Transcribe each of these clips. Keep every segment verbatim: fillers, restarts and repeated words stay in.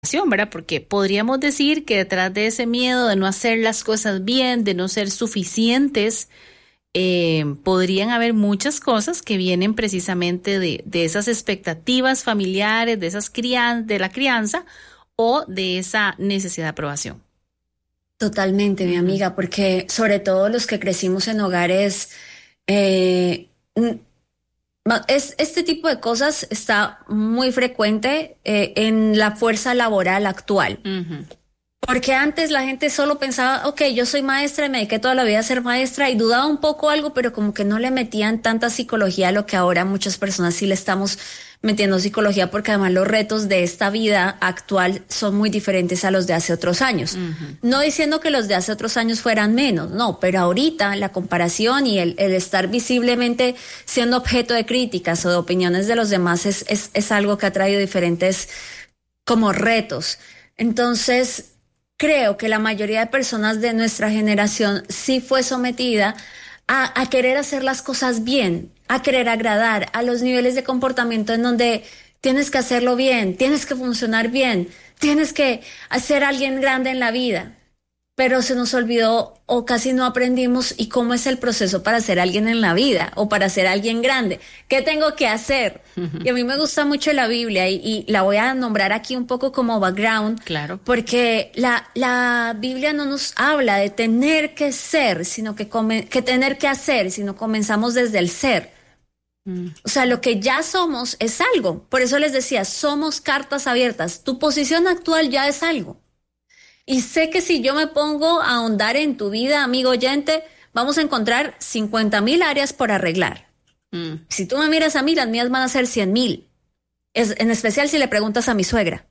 ¿verdad? Porque podríamos decir que detrás de ese miedo de no hacer las cosas bien, de no ser suficientes, eh, podrían haber muchas cosas que vienen precisamente de, de esas expectativas familiares, de esas crian de la crianza o de esa necesidad de aprobación. Totalmente, mi amiga, porque sobre todo los que crecimos en hogares, eh, es, este tipo de cosas está muy frecuente eh, en la fuerza laboral actual. Uh-huh. Porque antes la gente solo pensaba, ok, yo soy maestra y me dediqué toda la vida a ser maestra y dudaba un poco algo, pero como que no le metían tanta psicología a lo que ahora muchas personas sí le estamos metiendo psicología, porque además los retos de esta vida actual son muy diferentes a los de hace otros años. Uh-huh. No diciendo que los de hace otros años fueran menos, no, pero ahorita la comparación y el, el estar visiblemente siendo objeto de críticas o de opiniones de los demás es, es, es algo que ha traído diferentes como retos. Entonces, creo que la mayoría de personas de nuestra generación sí fue sometida a, a querer hacer las cosas bien, a querer agradar, a los niveles de comportamiento en donde tienes que hacerlo bien, tienes que funcionar bien, tienes que ser alguien grande en la vida. Pero se nos olvidó o casi no aprendimos y cómo es el proceso para ser alguien en la vida o para ser alguien grande. ¿Qué tengo que hacer? Uh-huh. Y a mí me gusta mucho la Biblia y, y la voy a nombrar aquí un poco como background. Claro. Porque la, la Biblia no nos habla de tener que ser, sino que, come, que tener que hacer, sino comenzamos desde el ser. Mm. O sea, lo que ya somos es algo. Por eso les decía, somos cartas abiertas. Tu posición actual ya es algo. Y sé que si yo me pongo a ahondar en tu vida, amigo oyente, vamos a encontrar cincuenta mil áreas por arreglar. Mm. Si tú me miras a mí, las mías van a ser cien mil. Es, en especial si le preguntas a mi suegra.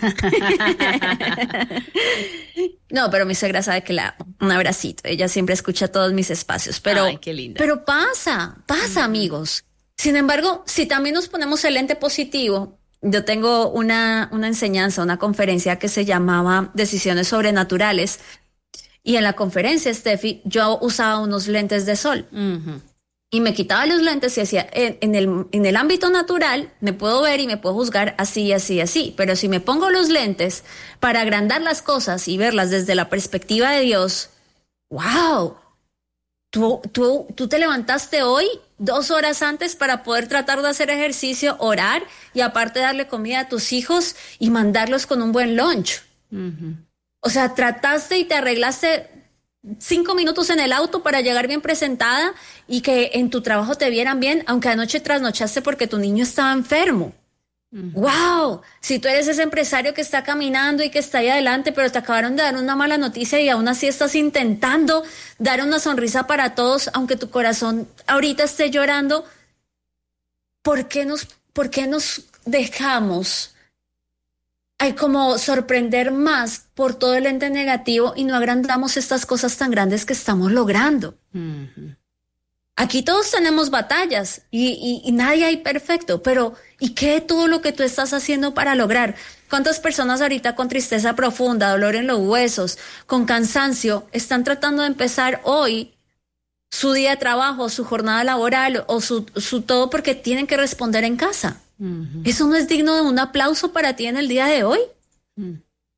No, pero mi suegra sabe que la un abracito. Ella siempre escucha todos mis espacios. Pero, ay, qué linda. Pero pasa, pasa, mm. amigos. Sin embargo, si también nos ponemos el lente positivo, yo tengo una, una enseñanza, una conferencia que se llamaba Decisiones Sobrenaturales. Y en la conferencia, Steffi, yo usaba unos lentes de sol. Uh-huh. Y me quitaba los lentes y decía, en, en, el, en el ámbito natural me puedo ver y me puedo juzgar así, así, así. Pero si me pongo los lentes para agrandar las cosas y verlas desde la perspectiva de Dios, ¡wow! Tú, tú, tú te levantaste hoy dos horas antes para poder tratar de hacer ejercicio, orar y aparte darle comida a tus hijos y mandarlos con un buen lunch. Uh-huh. O sea, trataste y te arreglaste cinco minutos en el auto para llegar bien presentada y que en tu trabajo te vieran bien, aunque anoche trasnochaste porque tu niño estaba enfermo. Uh-huh. ¡Wow! Si tú eres ese empresario que está caminando y que está ahí adelante, pero te acabaron de dar una mala noticia y aún así estás intentando dar una sonrisa para todos, aunque tu corazón ahorita esté llorando, ¿por qué nos, por qué nos dejamos hay como sorprender más por todo el ente negativo y no agrandamos estas cosas tan grandes que estamos logrando? Uh-huh. Aquí todos tenemos batallas y, y, y nadie hay perfecto, pero ¿y qué es todo lo que tú estás haciendo para lograr? ¿Cuántas personas ahorita con tristeza profunda, dolor en los huesos, con cansancio, están tratando de empezar hoy su día de trabajo, su jornada laboral o su, su todo porque tienen que responder en casa? Uh-huh. ¿Eso no es digno de un aplauso para ti en el día de hoy? Uh-huh.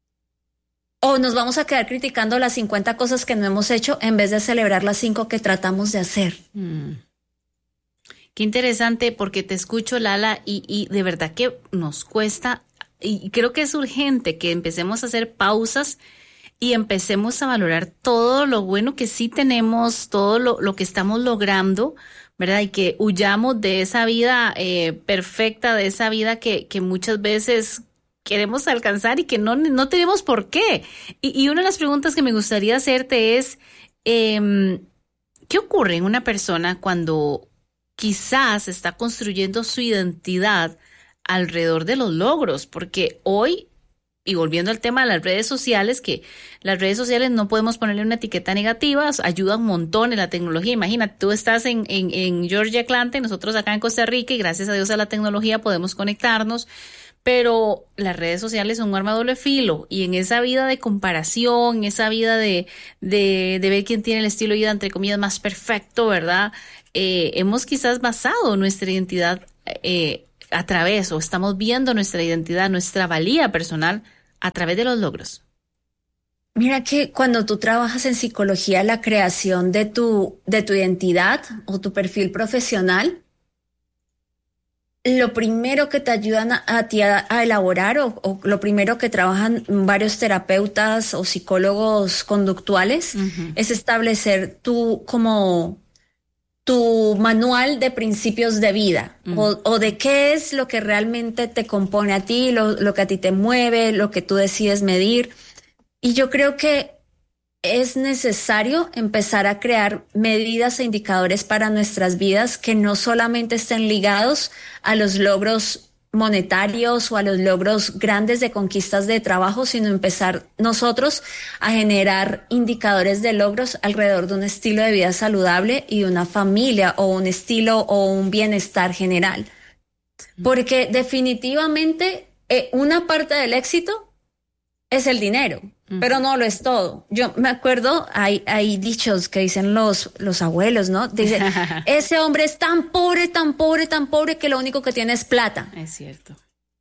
¿O nos vamos a quedar criticando las cincuenta cosas que no hemos hecho en vez de celebrar las cinco que tratamos de hacer? Mm. Qué interesante, porque te escucho, Lala, y, y de verdad que nos cuesta, y creo que es urgente que empecemos a hacer pausas y empecemos a valorar todo lo bueno que sí tenemos, todo lo, lo que estamos logrando, ¿verdad? Y que huyamos de esa vida eh, perfecta, de esa vida que, que muchas veces queremos alcanzar y que no, no tenemos por qué. Y, y una de las preguntas que me gustaría hacerte es, eh, ¿qué ocurre en una persona cuando quizás está construyendo su identidad alrededor de los logros? Porque hoy, y volviendo al tema de las redes sociales, que las redes sociales no podemos ponerle una etiqueta negativa, ayudan un montón en la tecnología. Imagínate, tú estás en, en, en Georgia, Atlanta, nosotros acá en Costa Rica, y gracias a Dios a la tecnología podemos conectarnos. Pero las redes sociales son un arma de doble filo, y en esa vida de comparación, en esa vida de, de, de ver quién tiene el estilo de vida, entre comillas, más perfecto, ¿verdad? Eh, hemos quizás basado nuestra identidad eh, a través, o estamos viendo nuestra identidad, nuestra valía personal a través de los logros? Mira que cuando tú trabajas en psicología, la creación de tu, de tu identidad o tu perfil profesional, lo primero que te ayudan a, a ti a, a elaborar o, o lo primero que trabajan varios terapeutas o psicólogos conductuales uh-huh. es establecer tu como tu manual de principios de vida uh-huh. o, o de qué es lo que realmente te compone a ti, lo, lo que a ti te mueve, lo que tú decides medir. Y yo creo que es necesario empezar a crear medidas e indicadores para nuestras vidas que no solamente estén ligados a los logros monetarios o a los logros grandes de conquistas de trabajo, sino empezar nosotros a generar indicadores de logros alrededor de un estilo de vida saludable y de una familia o un estilo o un bienestar general. Porque definitivamente eh, una parte del éxito es el dinero. Pero no lo es todo. Yo me acuerdo, hay, hay dichos que dicen los, los abuelos, ¿no? Dicen, ese hombre es tan pobre, tan pobre, tan pobre que lo único que tiene es plata. Es cierto.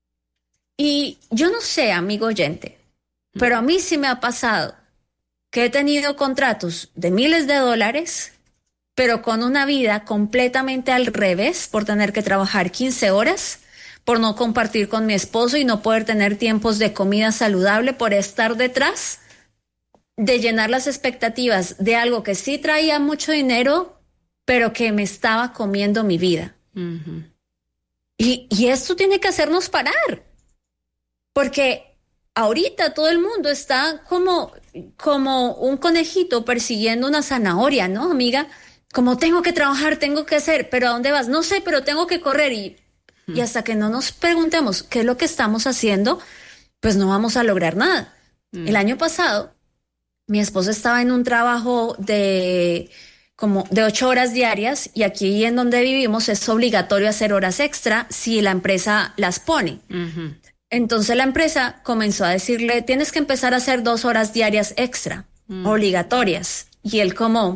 Y yo no sé, amigo oyente, mm. pero a mí sí me ha pasado que he tenido contratos de miles de dólares, pero con una vida completamente al revés por tener que trabajar quince horas, por no compartir con mi esposo y no poder tener tiempos de comida saludable, por estar detrás de llenar las expectativas de algo que sí traía mucho dinero, pero que me estaba comiendo mi vida. Uh-huh. Y, y esto tiene que hacernos parar, porque ahorita todo el mundo está como, como un conejito persiguiendo una zanahoria, ¿no, amiga? Como tengo que trabajar, tengo que hacer, pero ¿a dónde vas? No sé, pero tengo que correr y... Y hasta que no nos preguntemos qué es lo que estamos haciendo, pues no vamos a lograr nada. Mm. El año pasado, mi esposo estaba en un trabajo de como de ocho horas diarias y aquí en donde vivimos es obligatorio hacer horas extra si la empresa las pone. Uh-huh. Entonces la empresa comenzó a decirle, tienes que empezar a hacer dos horas diarias extra, mm. obligatorias. Y él como...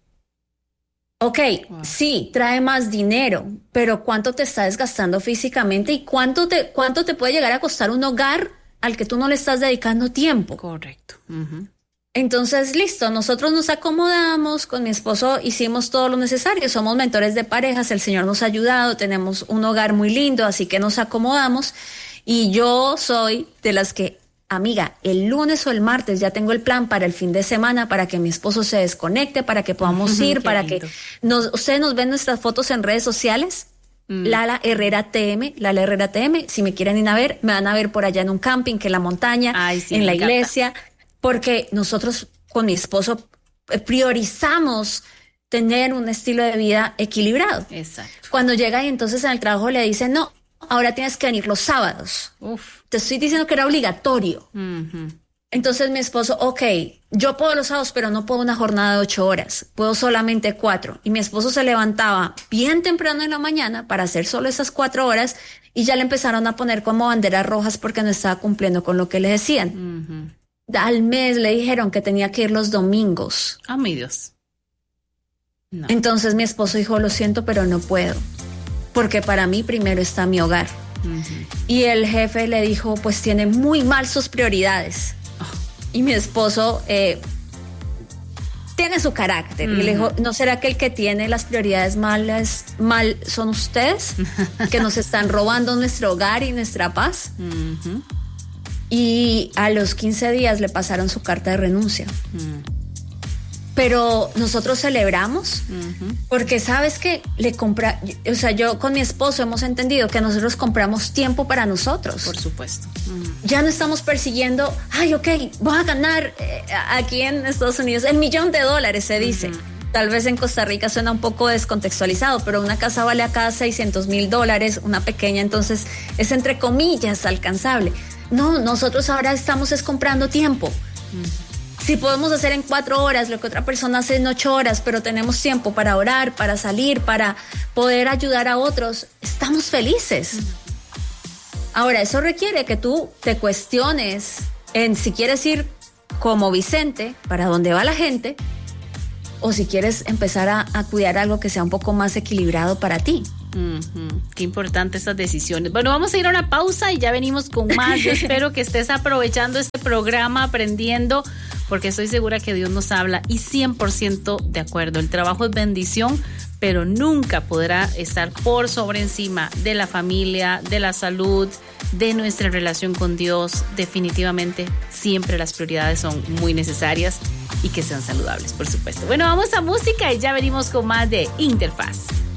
Ok, wow. Sí, trae más dinero, pero ¿cuánto te está desgastando físicamente y cuánto te, cuánto te puede llegar a costar un hogar al que tú no le estás dedicando tiempo? Correcto. Uh-huh. Entonces, listo, nosotros nos acomodamos, con mi esposo hicimos todo lo necesario, somos mentores de parejas, el Señor nos ha ayudado, tenemos un hogar muy lindo, así que nos acomodamos y yo soy de las que... Amiga, el lunes o el martes ya tengo el plan para el fin de semana, para que mi esposo se desconecte, para que podamos ir, para lindo. que nos, ustedes nos ven nuestras fotos en redes sociales, mm. Lala Herrera T M, Lala Herrera T M, si me quieren ir a ver, me van a ver por allá en un camping, que en la montaña, Ay, sí, en la encanta. iglesia, porque nosotros con mi esposo priorizamos tener un estilo de vida equilibrado. Exacto. Cuando llega y entonces en el trabajo le dicen, no, ahora tienes que venir los sábados. Uf. Te estoy diciendo que era obligatorio. Uh-huh. Entonces mi esposo, ok, yo puedo los sábados, pero no puedo una jornada de ocho horas. Puedo solamente cuatro. Y mi esposo se levantaba bien temprano en la mañana para hacer solo esas cuatro horas y ya le empezaron a poner como banderas rojas porque no estaba cumpliendo con lo que le decían. Uh-huh. Al mes le dijeron que tenía que ir los domingos. Ah, mi Dios. No. Entonces mi esposo dijo, lo siento, pero no puedo. Porque para mí primero está mi hogar. Uh-huh. Y el jefe le dijo, pues tiene muy mal sus prioridades. Oh. Y mi esposo eh, tiene su carácter. Uh-huh. Y le dijo, ¿no será que el que tiene las prioridades malas mal son ustedes? Que nos están robando nuestro hogar y nuestra paz. Uh-huh. Y a los quince días le pasaron su carta de renuncia. Uh-huh. Pero nosotros celebramos uh-huh. porque sabes que le compra, o sea, yo con mi esposo hemos entendido que nosotros compramos tiempo para nosotros. Por supuesto. Uh-huh. Ya no estamos persiguiendo, ay, ok, voy a ganar eh, aquí en Estados Unidos el millón de dólares, se dice. Uh-huh. Tal vez en Costa Rica suena un poco descontextualizado, pero una casa vale acá seiscientos mil dólares, una pequeña, entonces es entre comillas alcanzable. No, nosotros ahora estamos es comprando tiempo. Uh-huh. Si podemos hacer en cuatro horas lo que otra persona hace en ocho horas, pero tenemos tiempo para orar, para salir, para poder ayudar a otros, estamos felices. Uh-huh. Ahora, eso requiere que tú te cuestiones en si quieres ir como Vicente, para dónde va la gente, o si quieres empezar a, a cuidar algo que sea un poco más equilibrado para ti. Uh-huh. Qué importante estas decisiones. Bueno, vamos a ir a una pausa y ya venimos con más. Yo espero que estés aprovechando este programa, aprendiendo, porque estoy segura que Dios nos habla y cien por ciento de acuerdo. El trabajo es bendición, pero nunca podrá estar por sobre encima de la familia, de la salud, de nuestra relación con Dios. Definitivamente siempre las prioridades son muy necesarias y que sean saludables, por supuesto. Bueno, vamos a música y ya venimos con más de Interfaz.